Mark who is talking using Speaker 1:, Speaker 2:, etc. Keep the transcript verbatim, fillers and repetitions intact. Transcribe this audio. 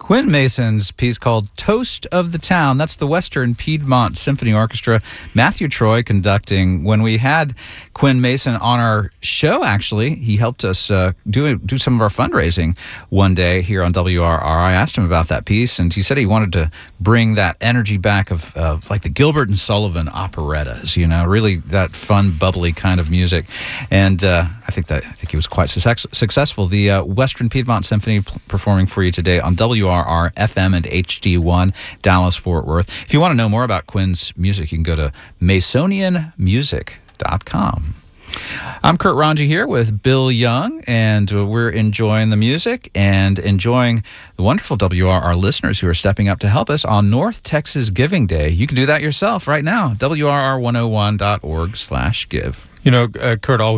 Speaker 1: Quinn Mason's piece called Toast of the Town. That's the Western Piedmont Symphony Orchestra. Matthew Troy conducting. When we had Quinn Mason on our show, actually, he helped us uh, do do some of our fundraising one day here on W R R. I asked him about that piece, and he said he wanted to bring that energy back of, of like the Gilbert and Sullivan operettas, you know, really that fun, bubbly kind of music. And uh, I think that I think he was quite success- successful. The uh, Western Piedmont Symphony p- performing for you today on W R R F M and H D one, Dallas, Fort Worth. If you want to know more about Quinn's music, you can go to masonian music dot com. I'm Kurt Ranji here with Bill Young, and we're enjoying the music and enjoying the wonderful W R R listeners who are stepping up to help us on North Texas Giving Day. You can do that yourself right now. W R R one oh one dot org slash give.
Speaker 2: You know, uh, Kurt, always